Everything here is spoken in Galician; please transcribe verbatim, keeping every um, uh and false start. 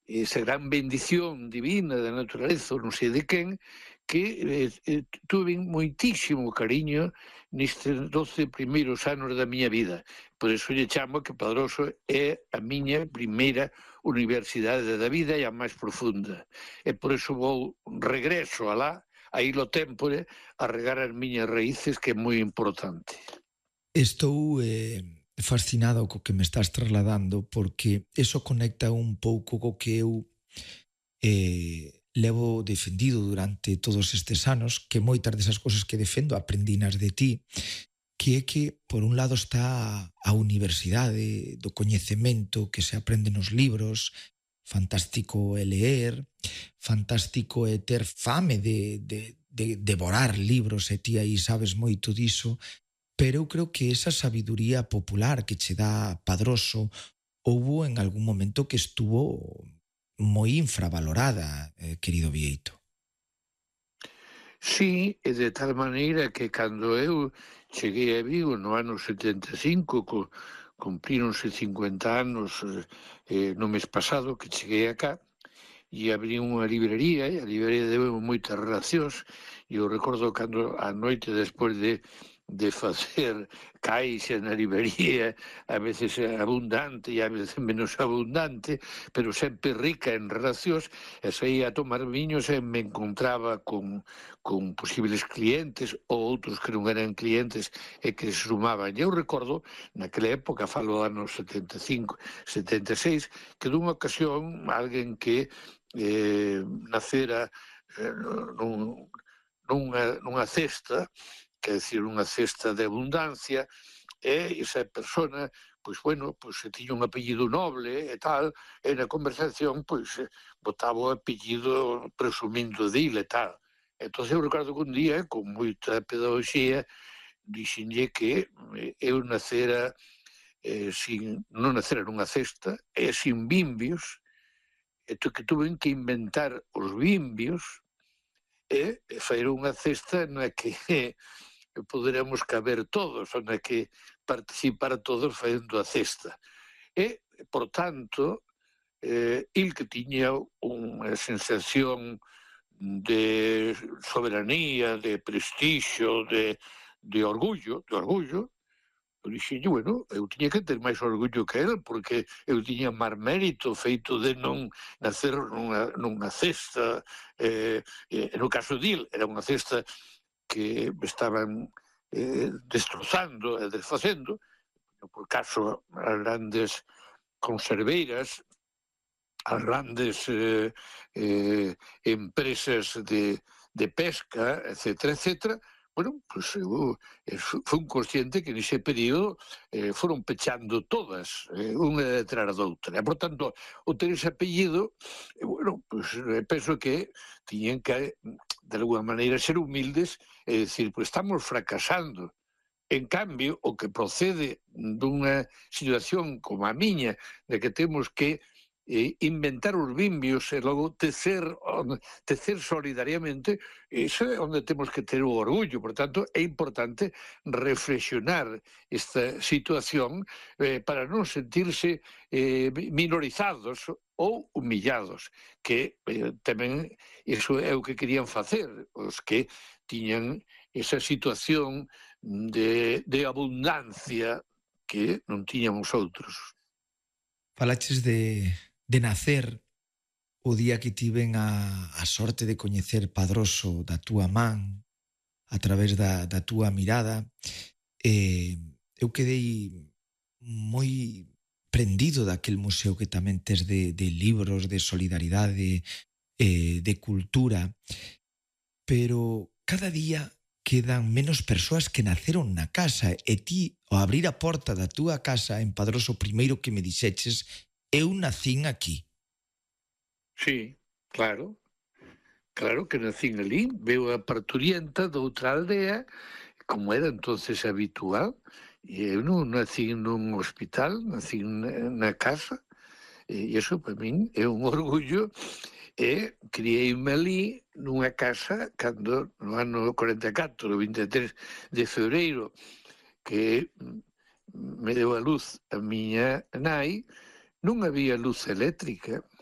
esa gran bendición divina da naturaleza, ou non sei de quen, que eh, eh, tuve moitísimo cariño nestes doce primeiros anos da miña vida. Por iso lle chamo que Padroso é a miña primeira universidade da vida e a máis profunda. E por iso vou, regreso alá, a Ilo Témpore, a regar as miñas raíces, que é moi importante. Estou eh, fascinado co que me estás trasladando porque eso conecta un pouco co que eu eh, levo defendido durante todos estes anos, que moitas desas cousas que defendo aprendinas de ti, que é que, por un lado, está a universidade do coñecemento que se aprende nos libros, fantástico é leer, fantástico é ter fame de, de, de devorar libros, e ti aí sabes moito diso, pero eu creo que esa sabiduría popular que che dá Padroso houbo en algún momento que estuvo moi infravalorada, eh, querido Bieito. Sí, e de tal maneira que cando eu cheguei a Vigo no ano setenta e cinco, co, cumpríronse cincuenta anos eh, eh, no mes pasado que cheguei acá, e abrí unha librería, e a librería deu moitas relacións, e eu recordo cando a noite despois de de facer caixa na librería, a veces abundante e a veces menos abundante, pero sempre rica en relacións, e saía a tomar viños e me encontraba con, con posibles clientes ou outros que non eran clientes e que se sumaban. E eu recordo, naquela época, falo do ano setenta e cinco, setenta e seis, que dunha ocasión alguén que eh, nacera eh, nun, nunha, nunha cesta, que é dicir, unha cesta de abundancia, e esa persona, pois, bueno, pois, se tiña un apellido noble e tal, e na conversación, pois, botaba o apellido presumindo dile e tal. Entón, eu recordo que un día, con moita pedagogía, dixenlle que eu nacera, eh, sin, non nacera nunha cesta, e sin bimbios, e que tuven que inventar os bimbios, e facer unha cesta na que poderemos caber todos, na que participar todos facendo a cesta. E, por tanto, eh, il que tiña unha sensación de soberanía, de prestixio, de, de orgullo, de orgullo, eu dixenlle, bueno, eu tiña que ter máis orgullo que el, porque eu tiña máis mérito feito de non nacer nunha, nunha cesta, eh, eh, no caso dil, era unha cesta que estaban eh, destrozando e desfacendo, por caso as grandes conserveiras, as grandes eh, eh, empresas de, de pesca, etcétera, etcétera. Bueno, pues eu eh, fui consciente que nese período eh, foron pechando todas, eh, unha detrás da outra. E, por tanto, o ter ese apellido, eh, bueno, pues eh, penso que tiñen que de alguma maneira ser humildes e dicir, pois estamos fracasando. En cambio, o que procede dunha situación como a miña, de que temos que eh, inventar os bimbios e logo tecer, tecer solidariamente, iso é onde temos que ter o orgullo. Por tanto, é importante reflexionar esta situación eh, para non sentirse eh, minorizados ou humillados, que eh, tamén iso é o que querían facer os que tiñan esa situación de, de abundancia que non tiñamos outros. Falaches de, de nacer o día que tiven a, a sorte de coñecer Padroso da túa man, a través da, da túa mirada, e eu quedei moi prendido daquel museo que tamén tes de, de libros, de solidaridade, eh, de cultura, pero cada día quedan menos persoas que naceron na casa, e ti, ao abrir a porta da túa casa en Padroso, primeiro que me dixeches, eu nacín aquí. Sí, claro, claro que nacín ali, veo a parturienta de outra aldea, como era entonces habitual, e eu non nací nun hospital, nací na casa, e iso para min é un orgullo, e criei-me ali nunha casa cando no ano corenta e catro, o vinte e tres de febreiro, que me deu a luz a miña nai, non había luz eléctrica,